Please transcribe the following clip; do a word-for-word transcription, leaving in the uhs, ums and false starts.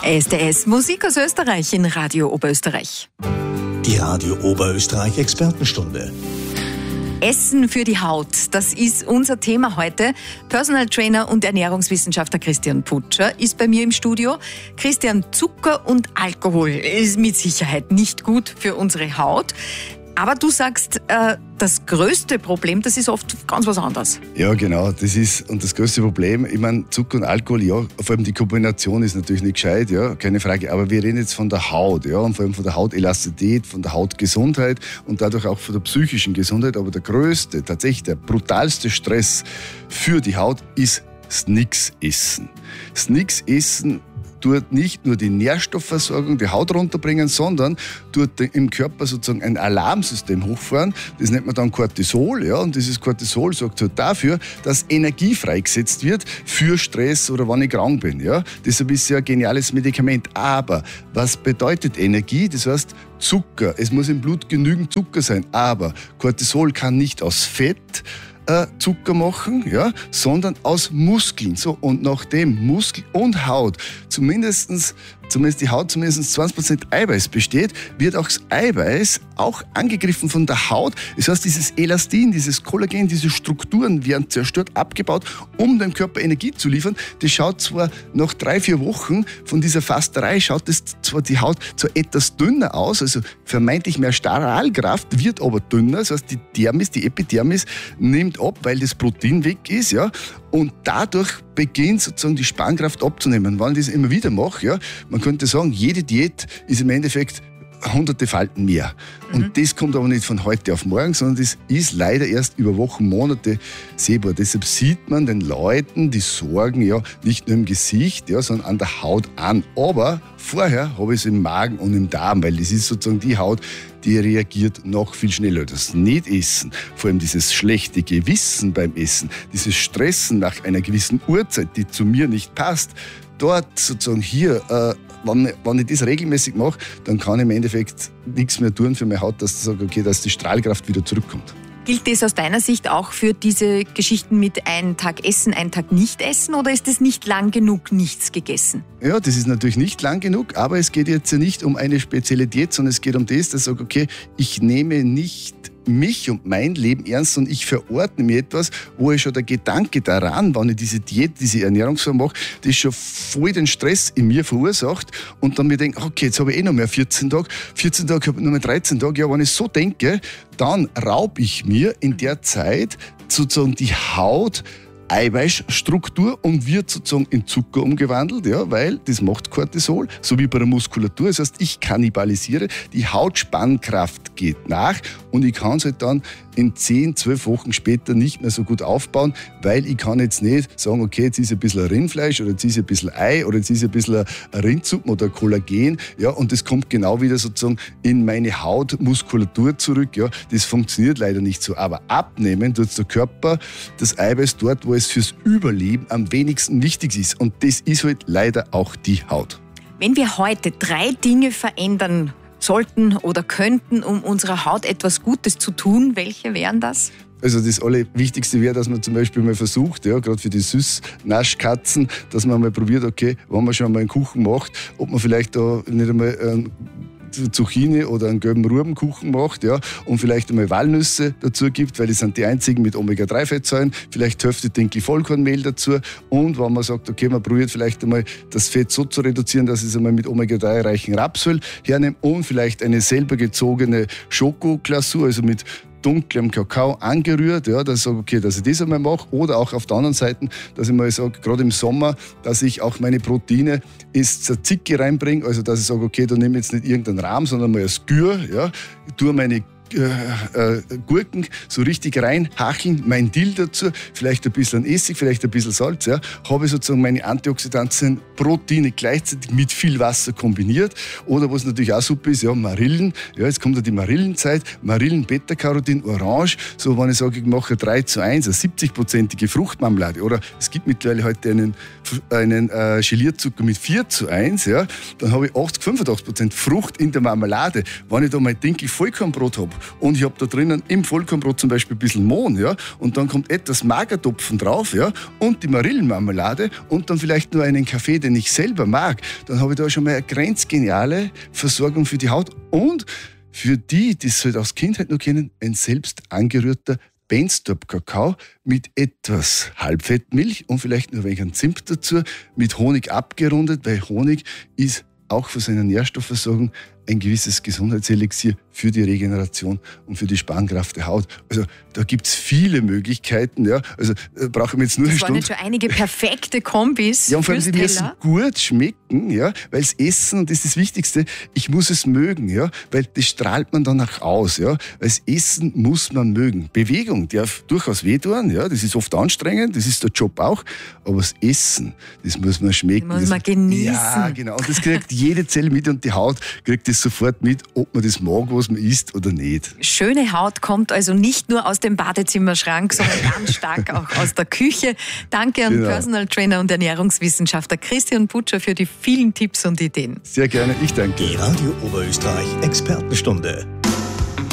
S D S Musik aus Österreich in Radio Oberösterreich. Die Radio Oberösterreich Expertenstunde. Essen für die Haut, das ist unser Thema heute. Personal Trainer und Ernährungswissenschaftler Christian Putscher ist bei mir im Studio. Christian, Zucker und Alkohol ist mit Sicherheit nicht gut für unsere Haut. Aber du sagst, äh, das größte Problem, das ist oft ganz was anderes. Ja, genau. Das ist und das größte Problem. Ich meine, Zucker und Alkohol, ja, vor allem die Kombination ist natürlich nicht gescheit, ja, keine Frage. Aber wir reden jetzt von der Haut, ja, und vor allem von der Hautelastizität, von der Hautgesundheit und dadurch auch von der psychischen Gesundheit. Aber der größte, tatsächlich der brutalste Stress für die Haut ist das Nix-Essen. Das Nix-Essen tut nicht nur die Nährstoffversorgung der Haut runterbringen, sondern tut im Körper sozusagen ein Alarmsystem hochfahren. Das nennt man dann Cortisol. Ja, und dieses Cortisol sorgt halt dafür, dass Energie freigesetzt wird für Stress oder wenn ich krank bin. Ja. Deshalb ist es ja ein geniales Medikament. Aber was bedeutet Energie? Das heißt Zucker. Es muss im Blut genügend Zucker sein. Aber Cortisol kann nicht aus Fett Zucker machen, ja, sondern aus Muskeln. So, und nachdem Muskel und Haut zumindestens, zumindest die Haut zumindest zwanzig Prozent Eiweiß besteht, wird auch das Eiweiß auch angegriffen von der Haut. Das heißt, dieses Elastin, dieses Kollagen, diese Strukturen werden zerstört, abgebaut, um dem Körper Energie zu liefern. Das schaut zwar nach drei, vier Wochen von dieser Fasterei, schaut das zwar die Haut zwar etwas dünner aus, also vermeintlich mehr Strahlkraft, wird aber dünner. Das heißt, die Dermis, die Epidermis nimmt ab, weil das Protein weg ist, ja, und dadurch beginnt sozusagen die Spannkraft abzunehmen. Wenn ich das immer wieder mache, ja, man könnte sagen, jede Diät ist im Endeffekt hunderte Falten mehr. Und mhm. das kommt aber nicht von heute auf morgen, sondern das ist leider erst über Wochen, Monate sehbar. Deshalb sieht man den Leuten die Sorgen ja nicht nur im Gesicht, ja, sondern an der Haut an. Aber vorher habe ich es im Magen und im Darm, weil das ist sozusagen die Haut, die reagiert noch viel schneller. Das Nicht-Essen, vor allem dieses schlechte Gewissen beim Essen, dieses Stressen nach einer gewissen Uhrzeit, die zu mir nicht passt, dort sozusagen hier, äh, wenn, wenn ich das regelmäßig mache, dann kann ich im Endeffekt nichts mehr tun für meine Haut, dass ich sage, okay, dass die Strahlkraft wieder zurückkommt. Gilt das aus deiner Sicht auch für diese Geschichten mit einen Tag essen, einen Tag nicht essen, oder ist es nicht lang genug nichts gegessen? Ja, das ist natürlich nicht lang genug, aber es geht jetzt ja nicht um eine spezielle Diät, sondern es geht um das, dass ich sage, okay, ich nehme nicht mich und mein Leben ernst und ich verordne mir etwas, wo ich schon der Gedanke daran, wenn ich diese Diät, diese Ernährungsform mache, das schon voll den Stress in mir verursacht und dann mir denke, okay, jetzt habe ich eh noch mehr vierzehn Tage, vierzehn Tage habe ich noch mehr dreizehn Tage, ja, wenn ich so denke, dann raube ich mir in der Zeit sozusagen die Haut Eiweißstruktur und wird sozusagen in Zucker umgewandelt, ja, weil das macht Cortisol, so wie bei der Muskulatur. Das heißt, ich kannibalisiere, die Hautspannkraft geht nach und ich kann es halt dann in zehn, zwölf Wochen später nicht mehr so gut aufbauen, weil ich kann jetzt nicht sagen, okay, jetzt ist ein bisschen Rindfleisch oder jetzt ist ein bisschen Ei oder jetzt ist ein bisschen Rindsuppen oder Kollagen, ja, und das kommt genau wieder sozusagen in meine Hautmuskulatur zurück, ja. Das funktioniert leider nicht so, aber abnehmen tut der Körper das Eiweiß dort, wo es fürs Überleben am wenigsten wichtig ist, und das ist halt leider auch die Haut. Wenn wir heute drei Dinge verändern sollten oder könnten, um unserer Haut etwas Gutes zu tun, welche wären das? Also das Allerwichtigste wäre, dass man zum Beispiel mal versucht, ja, gerade für die Süßnaschkatzen, dass man mal probiert, okay, wenn man schon mal einen Kuchen macht, ob man vielleicht da nicht einmal einen Zucchini oder einen gelben Rubenkuchen macht, ja, und vielleicht einmal Walnüsse dazu gibt, weil das sind die einzigen mit Omega drei Fettsäuren, vielleicht Hälfte Dinkel Vollkornmehl dazu, und wenn man sagt, okay, man probiert vielleicht einmal das Fett so zu reduzieren, dass ich es einmal mit Omega drei reichen Rapsöl hernehme und vielleicht eine selber gezogene Schokoglasur, also mit dunklem Kakao angerührt, ja, dass ich sage, okay, dass ich das einmal mache, oder auch auf der anderen Seite, dass ich mal sage, gerade im Sommer, dass ich auch meine Proteine ins Tzatziki reinbringe, also dass ich sage, okay, da nehme ich jetzt nicht irgendeinen Rahm, sondern mal ein Skür, ja, tue meine Äh, äh, Gurken so richtig reinhacheln, mein Dill dazu, vielleicht ein bisschen Essig, vielleicht ein bisschen Salz, ja, habe ich sozusagen meine Antioxidantien, Proteine gleichzeitig mit viel Wasser kombiniert. Oder was natürlich auch super ist, ja, Marillen, ja, jetzt kommt ja die Marillenzeit, Marillen, Beta-Carotin, Orange, so wenn ich sage, ich mache drei zu eins, eine siebzig-prozentige Fruchtmarmelade, oder es gibt mittlerweile heute einen einen äh, Gelierzucker mit vier zu eins, ja, dann habe ich achtzig, fünfundachtzig Prozent Frucht in der Marmelade. Wenn ich da mein Dinkel Vollkornbrot habe und ich habe da drinnen im Vollkornbrot zum Beispiel ein bisschen Mohn, ja, und dann kommt etwas Magertopfen drauf, ja, und die Marillenmarmelade und dann vielleicht nur einen Kaffee, den ich selber mag, dann habe ich da schon mal eine grenzgeniale Versorgung für die Haut und für die, die es halt aus Kindheit noch kennen, ein selbst angerührter Benstorp-Kakao mit etwas Halbfettmilch und vielleicht nur ein wenig Zimt dazu, mit Honig abgerundet, weil Honig ist auch für seine Nährstoffversorgung ein gewisses Gesundheitselixier für die Regeneration und für die Spannkraft der Haut. Also da gibt es viele Möglichkeiten. Ja. Also äh, brauche ich mir jetzt nur das eine Stunde. Das waren jetzt schon einige perfekte Kombis. Ja, und vor allem, fürs die müssen Teller. gut schmecken, ja, weil das Essen, und das ist das Wichtigste, ich muss es mögen, ja, weil das strahlt man dann auch aus. Ja. Weil das Essen muss man mögen. Bewegung darf durchaus wehtun, ja, das ist oft anstrengend, das ist der Job auch, aber das Essen, das muss man schmecken. Das muss man genießen. Ja, genau. Und das kriegt jede Zelle mit und die Haut kriegt das sofort mit, ob man das mag, was man isst oder nicht. Schöne Haut kommt also nicht nur aus dem Badezimmerschrank, sondern ganz stark auch aus der Küche. Danke an Genau. Personal Trainer und Ernährungswissenschaftler Christian Putscher für die vielen Tipps und Ideen. Sehr gerne, ich danke. Die Radio Oberösterreich Expertenstunde.